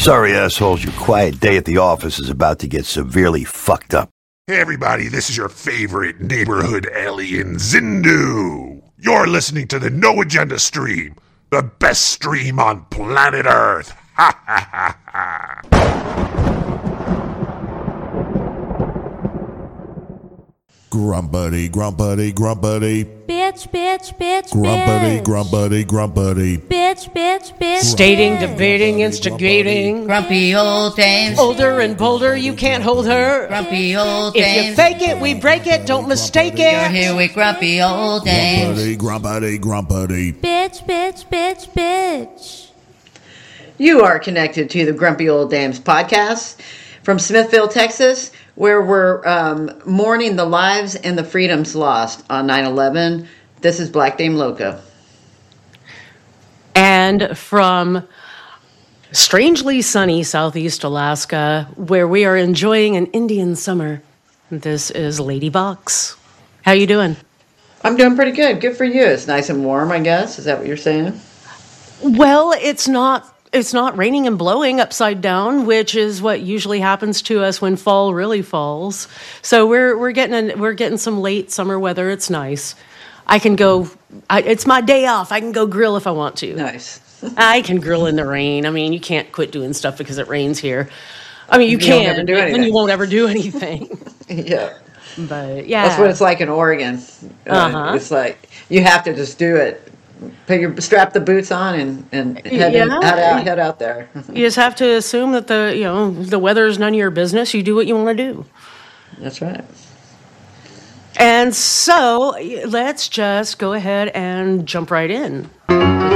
Sorry, assholes, your quiet day at the office is about to get severely fucked up. Hey everybody, this is your favorite neighborhood alien, Zindu. You're listening to the No Agenda stream, the best stream on planet Earth. Ha ha ha ha. Grumpity, grumpity, grumpity. Bitch, bitch, bitch, Grumpity, bitch. grumpity, grumpity. Bitch, bitch, bitch. Stating, bitch. debating, instigating. Grumpy old dames. Older and bolder, you can't hold her. Grumpy old If you dames. fake it, we break it, don't mistake You're it. here with grumpy old dames. Grumpity, grumpity, grumpity. Bitch, bitch, bitch, bitch. You are connected to the Grumpy Old Dames podcast from Smithville, Texas, where we're mourning the lives and the freedoms lost on 9/11. This is Black Dame Loca. And from strangely sunny southeast Alaska, where we are enjoying an Indian summer, this is Lady Box. How you doing? I'm doing pretty good. Good for you. It's nice and warm, I guess. Is that what you're saying? Well, it's not raining and blowing upside down, which is what usually happens to us when fall really falls. So we're getting some late summer weather. It's nice. I can go. It's my day off. I can go grill if I want to. Nice. I can grill in the rain. I mean, you can't quit doing stuff because it rains here. I mean, you You don't can, ever do but then anything. you won't ever do anything. Yeah. But yeah, That's what it's like in Oregon. Uh-huh. It's like you have to just do it. Strap the boots on and head out there. You just have to assume that the weather is none of your business. You do what you want to do. That's right. And so let's just go ahead and jump right in.